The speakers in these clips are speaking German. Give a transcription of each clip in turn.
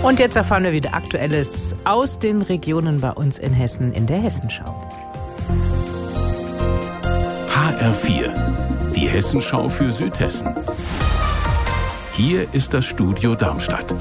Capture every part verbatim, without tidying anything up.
Und jetzt erfahren wir wieder Aktuelles aus den Regionen bei uns in Hessen in der Hessenschau. H R vier, die Hessenschau für Südhessen. Hier ist das Studio Darmstadt.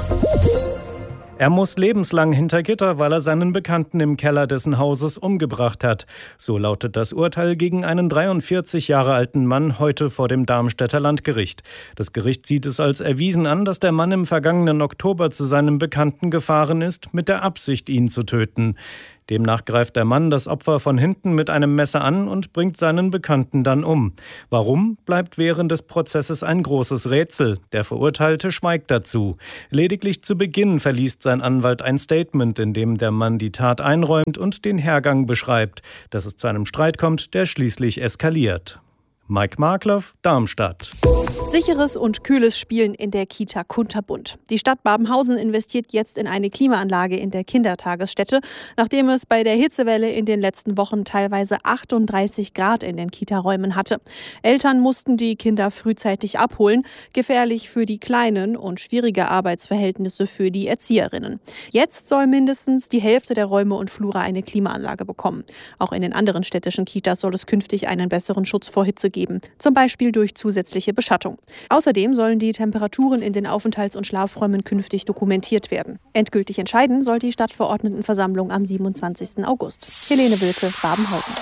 Er muss lebenslang hinter Gitter, weil er seinen Bekannten im Keller dessen Hauses umgebracht hat. So lautet das Urteil gegen einen dreiundvierzig Jahre alten Mann heute vor dem Darmstädter Landgericht. Das Gericht sieht es als erwiesen an, dass der Mann im vergangenen Oktober zu seinem Bekannten gefahren ist, mit der Absicht, ihn zu töten. Demnach greift der Mann das Opfer von hinten mit einem Messer an und bringt seinen Bekannten dann um. Warum, bleibt während des Prozesses ein großes Rätsel. Der Verurteilte schweigt dazu. Lediglich zu Beginn verliest sein Anwalt ein Statement, in dem der Mann die Tat einräumt und den Hergang beschreibt. Dass es zu einem Streit kommt, der schließlich eskaliert. Mike Markloff, Darmstadt. Sicheres und kühles Spielen in der Kita Kunterbunt. Die Stadt Babenhausen investiert jetzt in eine Klimaanlage in der Kindertagesstätte, nachdem es bei der Hitzewelle in den letzten Wochen teilweise achtunddreißig Grad in den Kita-Räumen hatte. Eltern mussten die Kinder frühzeitig abholen, gefährlich für die Kleinen und schwierige Arbeitsverhältnisse für die Erzieherinnen. Jetzt soll mindestens die Hälfte der Räume und Flure eine Klimaanlage bekommen. Auch in den anderen städtischen Kitas soll es künftig einen besseren Schutz vor Hitze geben, zum Beispiel durch zusätzliche Beschattung. Außerdem sollen die Temperaturen in den Aufenthalts- und Schlafräumen künftig dokumentiert werden. Endgültig entscheiden soll die Stadtverordnetenversammlung am siebenundzwanzigsten August. Helene Wilke, Babenhausen.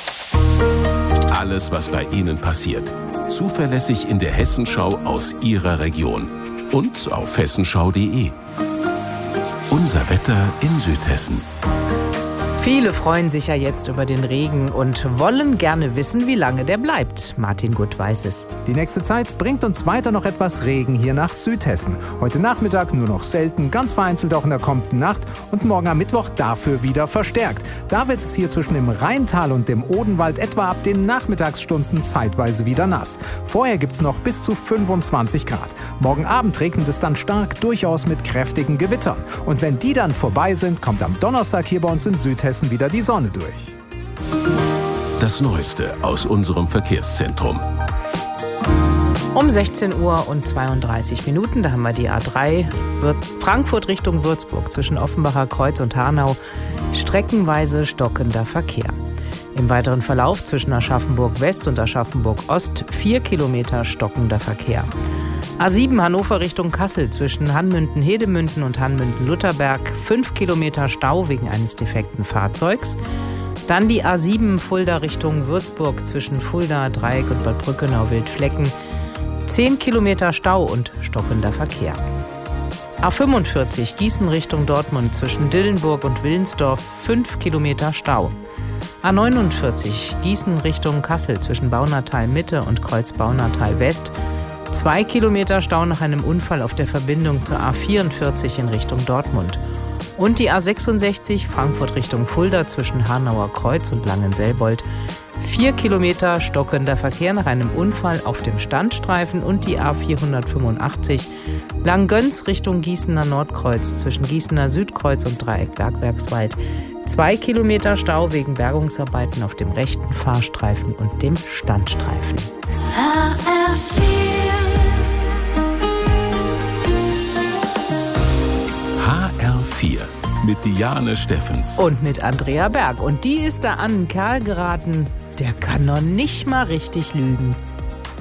Alles, was bei Ihnen passiert, zuverlässig in der Hessenschau aus Ihrer Region und auf hessenschau punkt de. Unser Wetter in Südhessen. Viele freuen sich ja jetzt über den Regen und wollen gerne wissen, wie lange der bleibt. Martin Gutt weiß es. Die nächste Zeit bringt uns weiter noch etwas Regen hier nach Südhessen. Heute Nachmittag nur noch selten, ganz vereinzelt auch in der kommenden Nacht und morgen am Mittwoch dafür wieder verstärkt. Da wird es hier zwischen dem Rheintal und dem Odenwald etwa ab den Nachmittagsstunden zeitweise wieder nass. Vorher gibt es noch bis zu fünfundzwanzig Grad. Morgen Abend regnet es dann stark, durchaus mit kräftigen Gewittern. Und wenn die dann vorbei sind, kommt am Donnerstag hier bei uns in Südhessen wieder die Sonne durch. Das Neueste aus unserem Verkehrszentrum. Um sechzehn Uhr und zweiunddreißig Minuten, da haben wir die A drei, Frankfurt Richtung Würzburg zwischen Offenbacher Kreuz und Hanau, streckenweise stockender Verkehr. Im weiteren Verlauf zwischen Aschaffenburg West und Aschaffenburg Ost vier Kilometer stockender Verkehr. A sieben Hannover Richtung Kassel zwischen Hanmünden-Hedemünden und Hanmünden-Lutherberg fünf Kilometer Stau wegen eines defekten Fahrzeugs. Dann die A sieben Fulda Richtung Würzburg zwischen Fulda, Dreieck und Bad Brückenau-Wildflecken zehn Kilometer Stau und stockender Verkehr. A fünfundvierzig Gießen Richtung Dortmund zwischen Dillenburg und Willensdorf fünf Kilometer Stau. A neunundvierzig Gießen Richtung Kassel zwischen Baunatal Mitte und Kreuz Baunatal West zwei Kilometer Stau nach einem Unfall auf der Verbindung zur A vierundvierzig in Richtung Dortmund. Und die A sechsundsechzig Frankfurt Richtung Fulda zwischen Hanauer Kreuz und Langenselbold. vier Kilometer stockender Verkehr nach einem Unfall auf dem Standstreifen. Und die A vierhundertfünfundachtzig Langgöns Richtung Gießener Nordkreuz zwischen Gießener Südkreuz und Dreieck Bergwerkswald. zwei Kilometer Stau wegen Bergungsarbeiten auf dem rechten Fahrstreifen und dem Standstreifen. H R vier H R vier mit Diane Steffens. Und mit Andrea Berg. Und die ist da an einen Kerl geraten, der kann noch nicht mal richtig lügen.